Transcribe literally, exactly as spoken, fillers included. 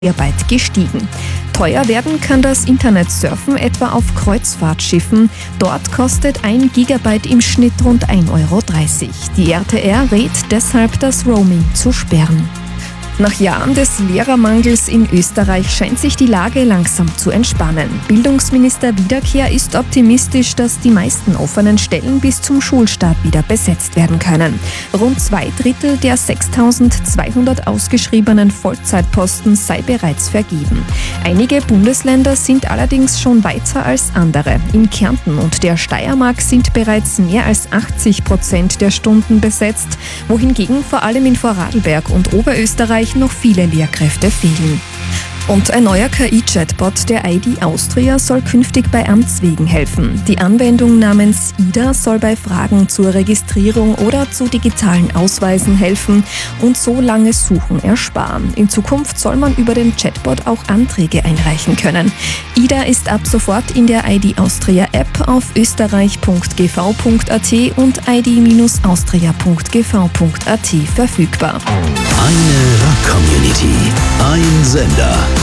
Gigabyte gestiegen. Teuer werden kann das Internetsurfen etwa auf Kreuzfahrtschiffen. Dort kostet ein Gigabyte im Schnitt rund ein Euro dreißig. Die R T R rät deshalb, das Roaming zu sperren. Nach Jahren des Lehrermangels in Österreich scheint sich die Lage langsam zu entspannen. Bildungsminister Wiederkehr ist optimistisch, dass die meisten offenen Stellen bis zum Schulstart wieder besetzt werden können. Rund zwei Drittel der sechstausendzweihundert ausgeschriebenen Vollzeitposten sei bereits vergeben. Einige Bundesländer sind allerdings schon weiter als andere. In Kärnten und der Steiermark sind bereits mehr als achtzig Prozent der Stunden besetzt, wohingegen vor allem in Vorarlberg und Oberösterreich noch viele Lehrkräfte fehlen. Und ein neuer K I-Chatbot der I D Austria soll künftig bei Amtswegen helfen. Die Anwendung namens Ida soll bei Fragen zur Registrierung oder zu digitalen Ausweisen helfen und so langes Suchen ersparen. In Zukunft soll man über den Chatbot auch Anträge einreichen können. Ida ist ab sofort in der I D Austria App auf österreich punkt g v punkt a t und i d austria punkt g v punkt a t verfügbar. Eine Rock-Community, ein Sender.